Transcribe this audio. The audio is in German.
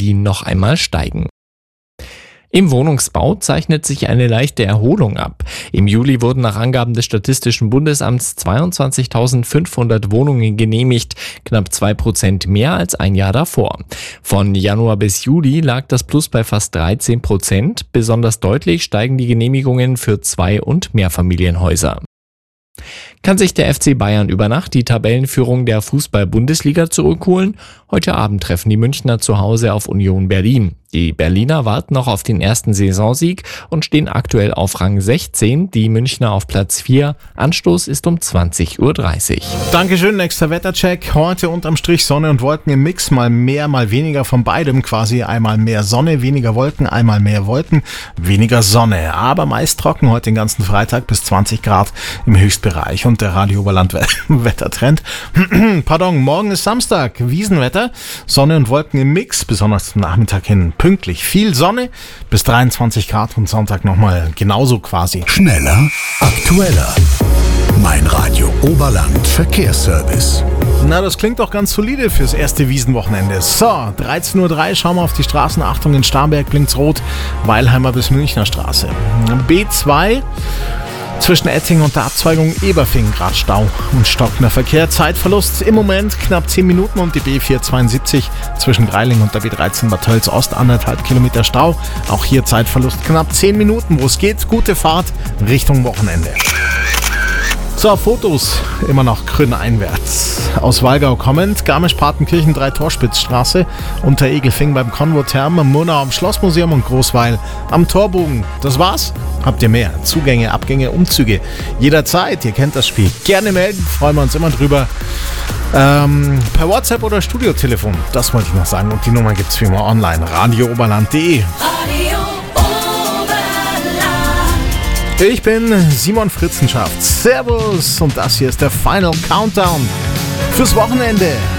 Berlin noch einmal steigen. Im Wohnungsbau zeichnet sich eine leichte Erholung ab. Im Juli wurden nach Angaben des Statistischen Bundesamts 22.500 Wohnungen genehmigt, knapp 2% mehr als ein Jahr davor. Von Januar bis Juli lag das Plus bei fast 13%. Besonders deutlich steigen die Genehmigungen für Zwei- und Mehrfamilienhäuser. Kann sich der FC Bayern über Nacht die Tabellenführung der Fußball-Bundesliga zurückholen? Heute Abend treffen die Münchner zu Hause auf Union Berlin. Die Berliner warten noch auf den ersten Saisonsieg und stehen aktuell auf Rang 16, die Münchner auf Platz 4. Anstoß ist um 20.30 Uhr. Dankeschön, nächster Wettercheck. Heute unterm Strich Sonne und Wolken im Mix, mal mehr, mal weniger von beidem quasi. Einmal mehr Sonne, weniger Wolken, einmal mehr Wolken, weniger Sonne. Aber meist trocken heute den ganzen Freitag bis 20 Grad im Höchstbereich. Und der Radio Oberland Wettertrend. Pardon, morgen ist Samstag, Wiesenwetter, Sonne und Wolken im Mix, besonders zum Nachmittag hin pünktlich. Viel Sonne bis 23 Grad und Sonntag nochmal genauso quasi. Schneller, aktueller. Mein Radio Oberland Verkehrsservice. Na, das klingt doch ganz solide fürs erste Wiesenwochenende. So, 13.03 Uhr, schauen wir auf die Straßen. Achtung, in Starnberg blinkt's rot, Weilheimer bis Münchner Straße. B2 zwischen Etting und der Abzweigung Eberfing gerade Stau und stockender Verkehr. Zeitverlust im Moment knapp 10 Minuten und die B472 zwischen Greiling und der B13 Bad Tölz Ost 1,5 Kilometer Stau. Auch hier Zeitverlust knapp 10 Minuten, wo es geht. Gute Fahrt Richtung Wochenende. So, Fotos immer noch grüneinwärts. Aus Walgau kommend, Garmisch-Partenkirchen 3-Torspitzstraße, unter Egelfing beim Konvotherm, Murnau am Schlossmuseum und Großweil am Torbogen. Das war's? Habt ihr mehr? Zugänge, Abgänge, Umzüge? Jederzeit, ihr kennt das Spiel. Gerne melden, freuen wir uns immer drüber. Per WhatsApp oder Studiotelefon, das wollte ich noch sagen. Und die Nummer gibt's wie immer online, radiooberland.de. Ich bin Simon Fritzenschaft. Servus und das hier ist der Final Countdown fürs Wochenende.